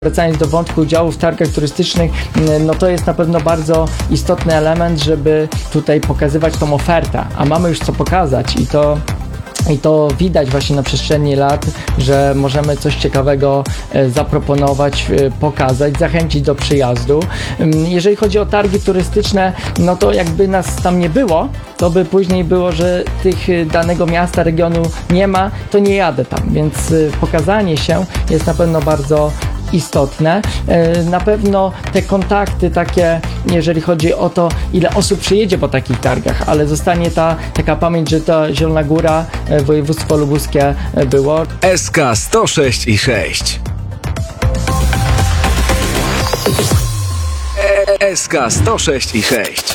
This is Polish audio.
Wracając do wątku udziału w targach turystycznych, no to jest na pewno bardzo istotny element, żeby tutaj pokazywać tą ofertę, a mamy już co pokazać i to widać właśnie na przestrzeni lat, że możemy coś ciekawego zaproponować, pokazać, zachęcić do przyjazdu. Jeżeli chodzi o targi turystyczne, no to jakby nas tam nie było, to by później było, że tych danego miasta, regionu nie ma, to nie jadę tam, więc pokazanie się jest na pewno bardzo istotne. Na pewno te kontakty takie, jeżeli chodzi o to, ile osób przyjedzie po takich targach, ale zostanie taka pamięć, że to Zielona Góra, województwo lubuskie było. SK 106 i 6. SK 106 i 6.